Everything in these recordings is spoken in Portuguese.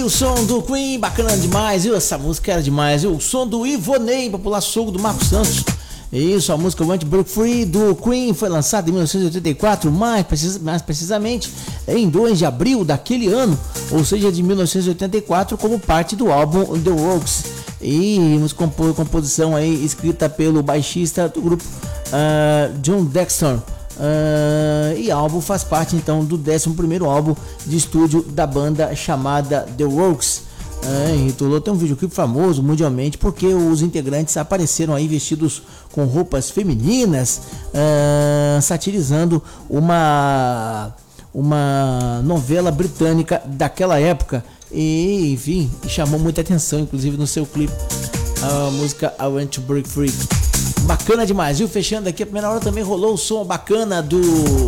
O som do Queen, bacana demais, viu? Essa música era demais, viu? O som do Ivonei, popular soul do Marcos Santos. Isso, a música Want to Break Free do Queen foi lançada em 1984, mais precisamente em 2 de abril daquele ano, ou seja, de 1984, como parte do álbum The Works. E composição aí escrita pelo baixista do grupo John Dexter. E o álbum faz parte então do 11º álbum de estúdio da banda chamada The Works. Tem um videoclipe famoso mundialmente porque os integrantes apareceram aí vestidos com roupas femininas, satirizando uma novela britânica daquela época. E enfim, chamou muita atenção, inclusive no seu clipe, a música I Want to Break Free. Bacana demais, viu? Fechando aqui a primeira hora também rolou o som bacana do...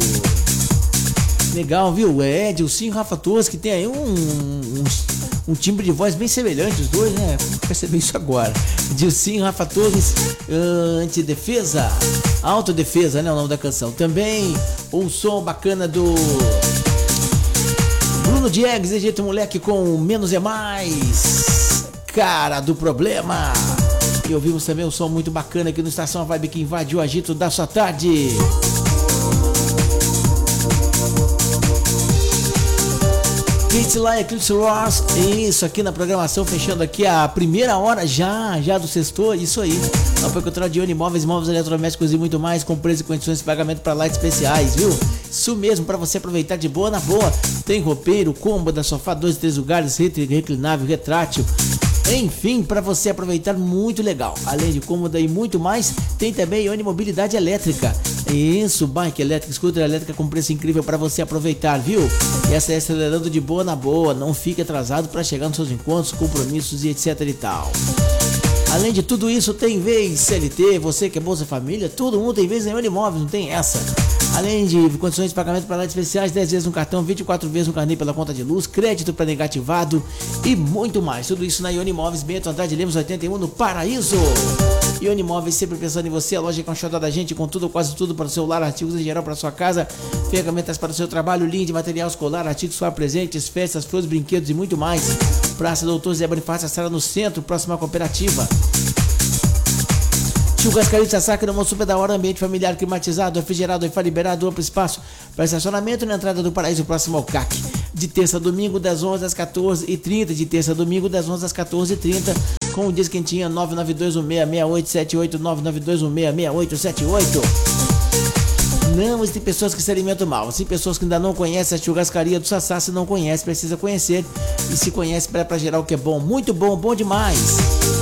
Legal, viu? Edilson e Rafa Torres, que tem aí um timbre de voz bem semelhante, os dois, né? Percebi isso agora. Edilson e Rafa Torres, Antidefesa, Autodefesa, né? O nome da canção. Também o som bacana do Bruno Diegues, de jeito moleque com Menos é Mais, Cara do Problema. E ouvimos também um som muito bacana aqui no Estação Vibe que invade o agito da sua tarde. Kids Like Kids Ross, isso aqui na programação, fechando aqui a primeira hora já do sextor, isso aí. Apoio cultural de Unimóveis, móveis eletrodomésticos e muito mais, com preço e condições de pagamento para lights especiais, viu? Isso mesmo, para você aproveitar de boa na boa. Tem roupeiro, cômoda, sofá, 2 e 3 lugares, reclinável, retrátil. Enfim, para você aproveitar, muito legal. Além de cômoda e muito mais, tem também Unimobilidade Elétrica. Isso, bike elétrica, scooter elétrica com preço incrível para você aproveitar, viu? E essa é acelerando de boa na boa, não fique atrasado para chegar nos seus encontros, compromissos e etc e tal. Além de tudo isso, tem vez CLT, você que é Bolsa Família, todo mundo tem vez em Unimóveis, não tem essa. Além de condições de pagamento para lights especiais, 10 vezes no cartão, 24 vezes no carnê pela conta de luz, crédito para negativado e muito mais. Tudo isso na Unimóveis, Bento Andrade Lemos 81, no Paraíso. Unimóveis, sempre pensando em você, a loja conchada da gente, com tudo, quase tudo para o seu lar, artigos em geral para sua casa, ferramentas para o seu trabalho, linha de material escolar, artigos para presentes, festas, flores, brinquedos e muito mais. Praça Doutor Zé Bonifácio, Sara no centro, próxima cooperativa. Churrascaria de Sassá, no super da hora, ambiente familiar climatizado, refrigerado, Wi-Fi liberado, amplo espaço para estacionamento na entrada do Paraíso, próximo ao CAC. De terça a domingo, das 11 às 14h30. De terça a domingo, das 11 às 14h30. Com o Disquentinha 992166878, 992166878. Não existem pessoas que se alimentam mal. Existem pessoas que ainda não conhecem a churrascaria do Sassá. Se não conhece, precisa conhecer. E se conhece, para gerar o que é bom. Muito bom, bom demais.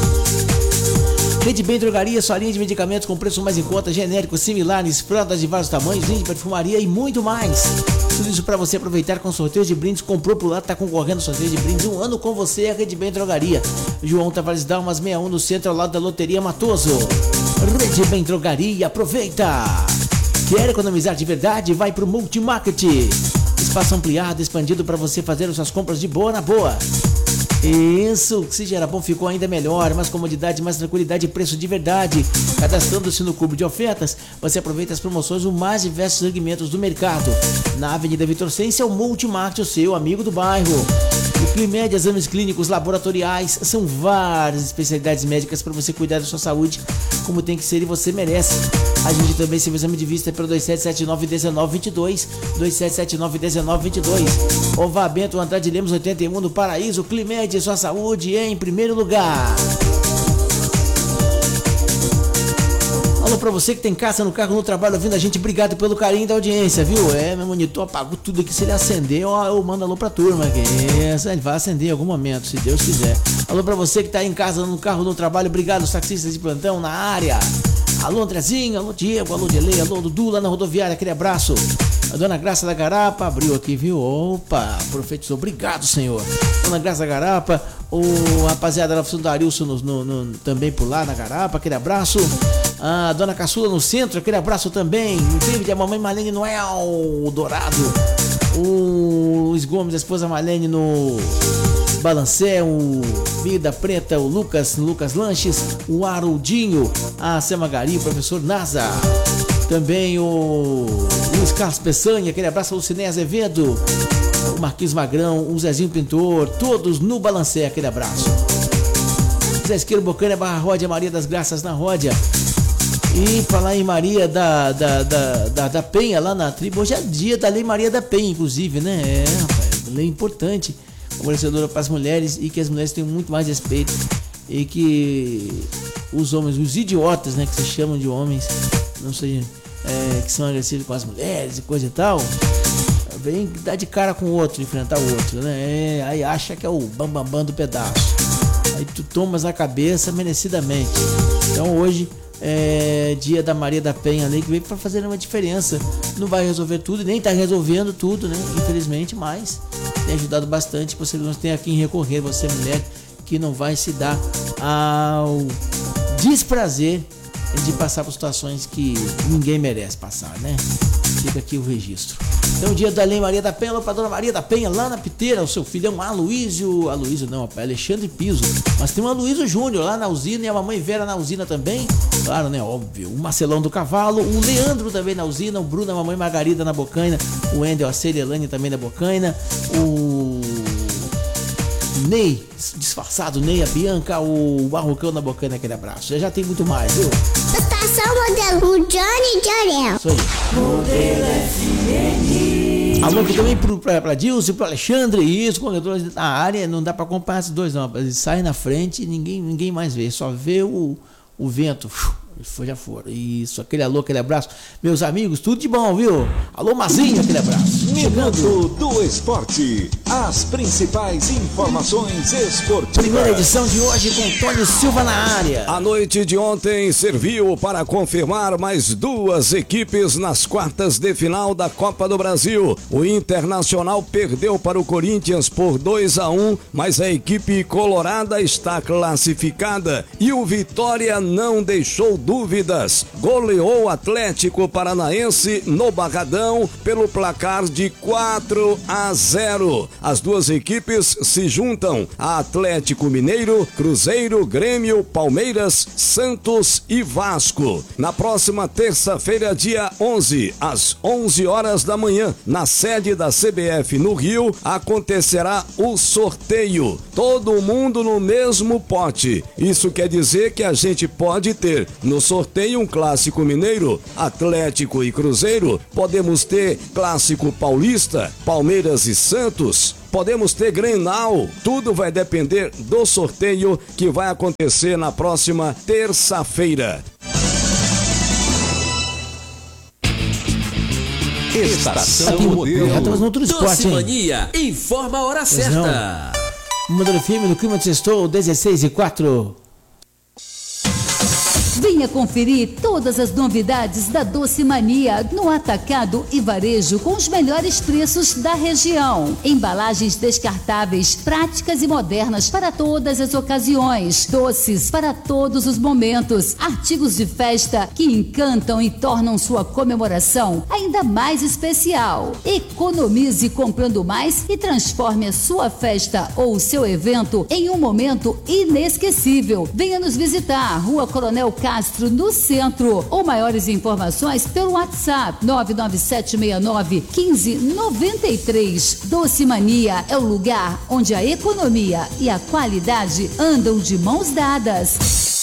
Rede Bem Drogaria, sua linha de medicamentos com preço mais em conta, genéricos, similares, fraldas de vários tamanhos, linha de perfumaria e muito mais. Tudo isso para você aproveitar com sorteios de brindes. Comprou por lá, está concorrendo a sorteio de brindes. Um ano com você, a Rede Bem Drogaria. João Tavares Dalmas 61 no centro, ao lado da Loteria Matoso. Rede Bem Drogaria, aproveita! Quer economizar de verdade? Vai pro Multimarket. Espaço ampliado, expandido para você fazer as suas compras de boa na boa. Isso, se já era bom, ficou ainda melhor. Mais comodidade, mais tranquilidade e preço de verdade. Cadastrando-se no clube de ofertas, você aproveita as promoções dos mais diversos segmentos do mercado. Na Avenida Vitor Sense, é o Multimarket, o seu amigo do bairro. O Climed, exames clínicos, laboratoriais, são várias especialidades médicas para você cuidar da sua saúde como tem que ser e você merece. A gente também se exame de vista pelo 2779-1922, 2779-1922. Ova Bento Andrade Lemos 81 no Paraíso. Climed, sua saúde em primeiro lugar. Alô pra você que tem caça no carro, no trabalho, ouvindo a gente, obrigado pelo carinho da audiência, viu? Meu monitor apagou tudo aqui, se ele acender, eu mando alô pra turma aqui. Ele vai acender em algum momento, se Deus quiser. Alô pra você que tá aí em casa, no carro, no trabalho, obrigado, os taxistas de plantão na área. Alô Andrezinho, alô Diego, alô Delei, alô Dudu lá na rodoviária, aquele abraço. A Dona Graça da Garapa abriu aqui, viu? Opa, profetizou, obrigado, Senhor. Dona Graça da Garapa, o rapaziada da oficina do Arilson também por lá na Garapa, aquele abraço. A Dona Caçula no centro, aquele abraço também. O David, a mamãe Marlene Noel Dourado. O Luiz Gomes, a esposa Marlene no Balancé, o Vida Preta, o Lucas Lanches, o Haroldinho, a Selma Gari, o professor Nasa. Também o Luiz Carlos Peçanha, aquele abraço ao Lucinei Azevedo. Marquinhos Magrão, o Zezinho Pintor, todos no Balancé, aquele abraço. Zé Esqueiro Bocaina, Barra Ródia, Maria das Graças na Ródia. E falar em Maria da Penha, lá na tribo, hoje é dia da Lei Maria da Penha, inclusive, né? Rapaz, lei importante, favorecedora para as mulheres, e que as mulheres tenham muito mais respeito, e que os homens, os idiotas, né, que se chamam de homens, não sei, que são agressivos com as mulheres e coisa e tal, vem dar de cara com o outro, enfrentar o outro, né? Aí acha que é o bambambam do pedaço. Aí tu tomas na cabeça merecidamente. Então hoje é dia da Maria da Penha, lei que veio para fazer uma diferença. Não vai resolver tudo, nem tá resolvendo tudo, né? Infelizmente, mas tem ajudado bastante. Você não tem a quem recorrer, você mulher que não vai se dar ao desprazer de passar por situações que ninguém merece passar, né? Fica aqui o registro. Então, dia da Lei Maria da Penha, a dona Maria da Penha, lá na Piteira, o seu filhão Aloísio não, Alexandre Piso. Mas tem o Aloísio Júnior lá na usina e a mamãe Vera na usina também. Claro, né? Óbvio. O Marcelão do Cavalo, o Leandro também na usina, o Bruno, a mamãe Margarida na Bocaina, o Wendel, a Celelane também na Bocaina, o Ney, disfarçado Ney, a Bianca, o Barrocão na Bocaina, aquele abraço. Já tem muito mais, viu? Estação Modelo, o Johnny Jorel. Isso aí. Modelo FM. Alô, que também pra Dilson, pro Alexandre, isso, corredores da área, não dá pra comparar esses dois não, eles saem na frente e ninguém mais vê, só vê o vento. Já foram. Isso, aquele alô, aquele abraço. Meus amigos, tudo de bom, viu? Alô, Mazinho, aquele abraço. Minuto do Esporte. As principais informações esportivas. Primeira edição de hoje com Antônio Silva na área. A noite de ontem serviu para confirmar mais duas equipes nas quartas de final da Copa do Brasil. O Internacional perdeu para o Corinthians por 2-1, mas a equipe colorada está classificada e o Vitória não deixou dúvidas. Goleou o Atlético Paranaense no Barradão pelo placar de 4-0. As duas equipes se juntam a Atlético Mineiro, Cruzeiro, Grêmio, Palmeiras, Santos e Vasco. Na próxima terça-feira, dia 11, às 11 horas da manhã, na sede da CBF no Rio, acontecerá o sorteio. Todo mundo no mesmo pote. Isso quer dizer que a gente pode ter no sorteio um clássico mineiro, Atlético e Cruzeiro, podemos ter clássico paulista, Palmeiras e Santos, podemos ter Grenal, tudo vai depender do sorteio que vai acontecer na próxima terça-feira. Estação Modelo. Doce Mania, informa a hora certa. Modelo FM no clima de sextou, 16:04. Venha conferir todas as novidades da Doce Mania no atacado e varejo com os melhores preços da região. Embalagens descartáveis, práticas e modernas para todas as ocasiões. Doces para todos os momentos. Artigos de festa que encantam e tornam sua comemoração ainda mais especial. Economize comprando mais e transforme a sua festa ou o seu evento em um momento inesquecível. Venha nos visitar, Rua Coronel Castro, no centro, ou maiores informações pelo WhatsApp 99769-1593. Doce Mania é o lugar onde a economia e a qualidade andam de mãos dadas.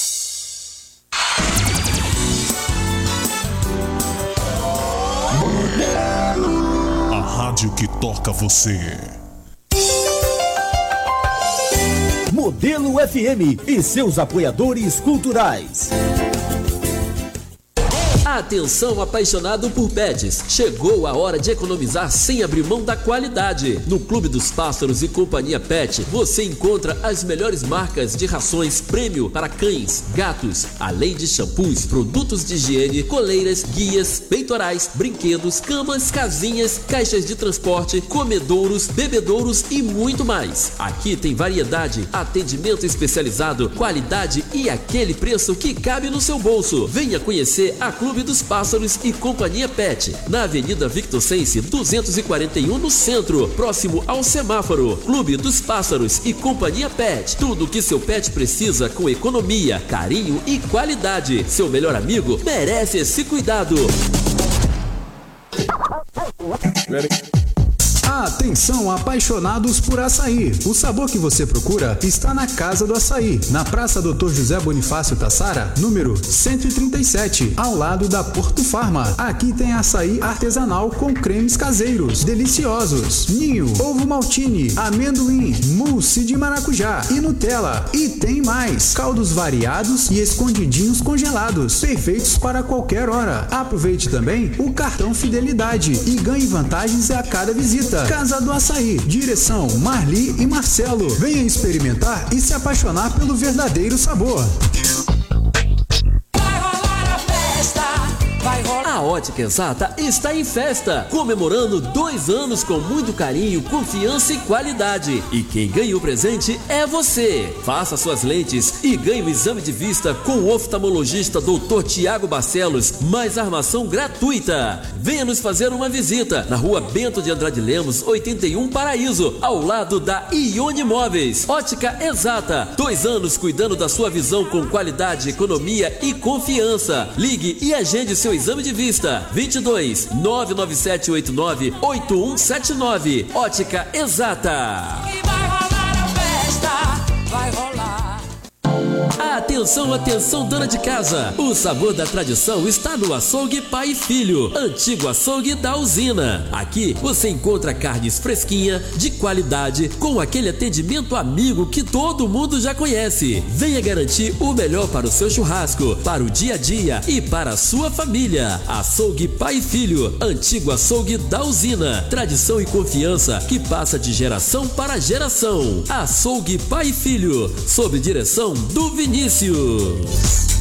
A rádio que toca você. Modelo FM e seus apoiadores culturais. Atenção, apaixonado por pets. Chegou a hora de economizar sem abrir mão da qualidade. No Clube dos Pássaros e Companhia Pet, você encontra as melhores marcas de rações prêmio para cães, gatos, além de shampoos, produtos de higiene, coleiras, guias, peitorais, brinquedos, camas, casinhas, caixas de transporte, comedouros, bebedouros e muito mais. Aqui tem variedade, atendimento especializado, qualidade e aquele preço que cabe no seu bolso. Venha conhecer a Clube dos Pássaros e Companhia Pet, na Avenida Victor Sense 241, no centro, próximo ao semáforo. Clube dos Pássaros e Companhia Pet, tudo o que seu pet precisa com economia, carinho e qualidade. Seu melhor amigo merece esse cuidado. Atenção, apaixonados por açaí. O sabor que você procura está na Casa do Açaí, na Praça Dr. José Bonifácio Tassara, número 137, ao lado da Porto Farma. Aqui tem açaí artesanal com cremes caseiros, deliciosos, ninho, ovo maltine, amendoim, mousse de maracujá e Nutella. E tem mais, caldos variados e escondidinhos congelados, perfeitos para qualquer hora. Aproveite também o cartão Fidelidade e ganhe vantagens a cada visita. Casa do Açaí, direção Marli e Marcelo. Venha experimentar e se apaixonar pelo verdadeiro sabor. A Ótica Exata está em festa, comemorando 2 anos com muito carinho, confiança e qualidade. E quem ganha o presente é você. Faça suas lentes e ganhe o exame de vista com o oftalmologista Dr. Tiago Barcelos, mais armação gratuita. Venha nos fazer uma visita na Rua Bento de Andrade Lemos, 81 Paraíso, ao lado da Ione Móveis. Ótica Exata, 2 anos cuidando da sua visão com qualidade, economia e confiança. Ligue e agende seu exame de vista. 22 99789 8179. Ótica Exata. E vai rolar a festa, vai rolar. Atenção, atenção, dona de casa! O sabor da tradição está no Açougue Pai e Filho, antigo açougue da usina. Aqui você encontra carnes fresquinhas, de qualidade, com aquele atendimento amigo que todo mundo já conhece. Venha garantir o melhor para o seu churrasco, para o dia a dia e para a sua família. Açougue Pai e Filho, antigo açougue da usina. Tradição e confiança que passa de geração para geração. Açougue Pai e Filho, sob direção do Vinícius.